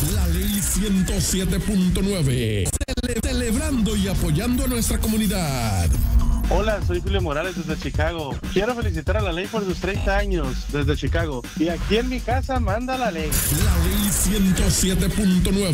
La ley 107.9. Celebrando y apoyando a nuestra comunidad. Hola, soy Julio Morales desde Chicago. Quiero felicitar a la ley por sus 30 años desde Chicago. Y aquí en mi casa manda la ley. La ley 107.9.